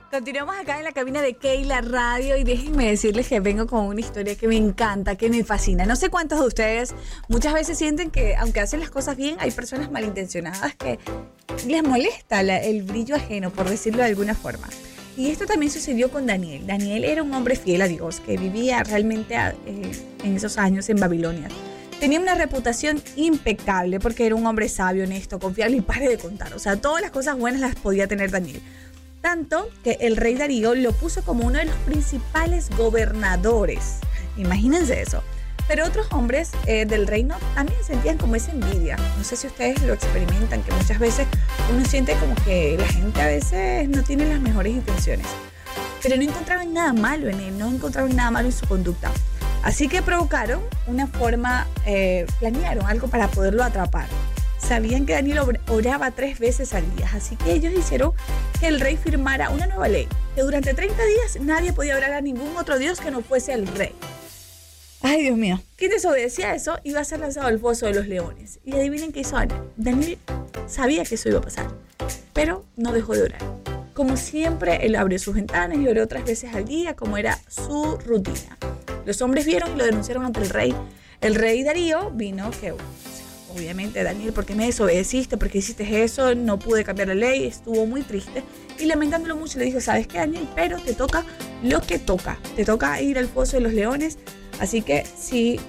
Continuamos acá en la cabina de Keila Radio y déjenme decirles que vengo con una historia que me encanta, que me fascina. No sé cuántos de ustedes muchas veces sienten que aunque hacen las cosas bien, hay personas malintencionadas que les molesta el brillo ajeno, por decirlo de alguna forma. Y esto también sucedió con Daniel. Daniel era un hombre fiel a Dios, que vivía realmente en esos años en Babilonia. Tenía una reputación impecable porque era un hombre sabio, honesto, confiable y pare de contar. O sea, todas las cosas buenas las podía tener Daniel. Tanto que el rey Darío lo puso como uno de los principales gobernadores. Imagínense eso. Pero otros hombres del reino también sentían como esa envidia. No sé si ustedes lo experimentan, que muchas veces uno siente como que la gente a veces no tiene las mejores intenciones. Pero no encontraban nada malo en él, no encontraban nada malo en su conducta. Así que provocaron una forma, planearon algo para poderlo atrapar. Sabían que Daniel oraba 3 veces al día, así que ellos hicieron que el rey firmara una nueva ley, que durante 30 días nadie podía orar a ningún otro dios que no fuese el rey. Ay, Dios mío, quien desobedecía eso iba a ser lanzado al foso de los leones. Y adivinen qué hizo Daniel. Daniel sabía que eso iba a pasar, pero no dejó de orar. Como siempre, él abrió sus ventanas y oró 3 veces al día, como era su rutina. Los hombres vieron y lo denunciaron ante el rey. El rey Darío vino que... Obviamente, Daniel, ¿por qué me desobedeciste? ¿Por qué hiciste eso? No pude cambiar la ley. Estuvo muy triste. Y lamentándolo mucho le dijo, ¿sabes qué, Daniel? Pero te toca lo que toca. Te toca ir al foso de los leones. Así que si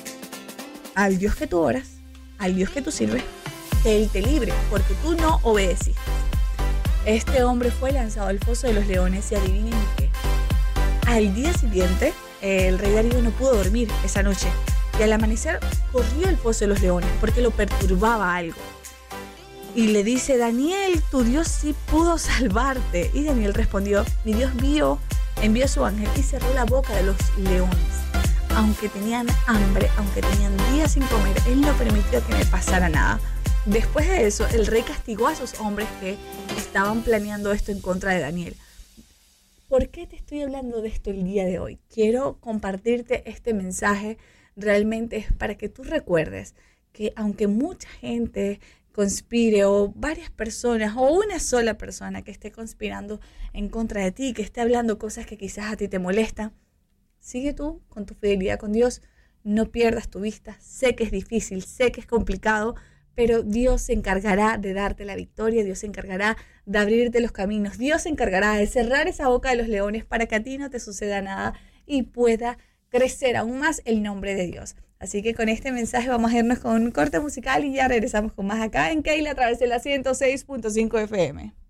al Dios que tú oras, al Dios que tú sirves, que Él te libre, porque tú no obedeciste. Este hombre fue lanzado al foso de los leones y adivinen qué. Al día siguiente, el rey Darío no pudo dormir esa noche. Y al amanecer corrió al foso de los leones porque lo perturbaba algo. Y le dice, Daniel, tu Dios sí pudo salvarte. Y Daniel respondió, mi Dios envió a su ángel y cerró la boca de los leones. Aunque tenían hambre, aunque tenían días sin comer, Él no permitió que me pasara nada. Después de eso, el rey castigó a esos hombres que estaban planeando esto en contra de Daniel. ¿Por qué te estoy hablando de esto el día de hoy? Quiero compartirte este mensaje. Realmente es para que tú recuerdes que aunque mucha gente conspire o varias personas o una sola persona que esté conspirando en contra de ti, que esté hablando cosas que quizás a ti te molestan, sigue tú con tu fidelidad con Dios, no pierdas tu vista. Sé que es difícil, sé que es complicado, pero Dios se encargará de darte la victoria, Dios se encargará de abrirte los caminos, Dios se encargará de cerrar esa boca de los leones para que a ti no te suceda nada y pueda crecer aún más el nombre de Dios. Así que con este mensaje vamos a irnos con un corte musical y ya regresamos con más acá en Keila a través de la 106.5 FM.